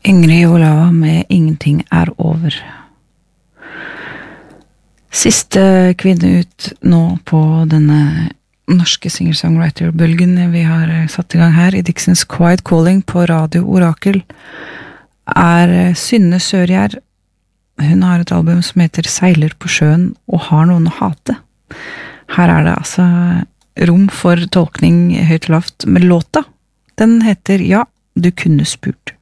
Ingrid Olava med Ingenting er over. Siste kvinne ut nå på denne norske singer-songwriter-bølgen vi har satt i gang her i Dixons Quiet Calling på Radio Orakel Synne Sørgjær. Hun har et album som heter Seiler på sjøen og har noen å hate. Her det altså rom for tolkning høyt og lavt, men låta, den heter Ja, du kunne spurt.